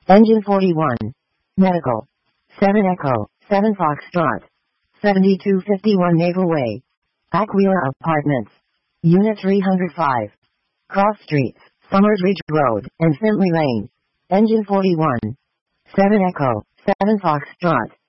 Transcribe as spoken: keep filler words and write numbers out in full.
Engine forty-one. Medical. seven Echo, seven Foxtrot. seventy-two fifty-one Naval Way. Aquila Apartments. Unit three hundred five. Cross Streets, Summers Ridge Road, and Findlay Lane. Engine forty-one. seven Echo, seven Foxtrot.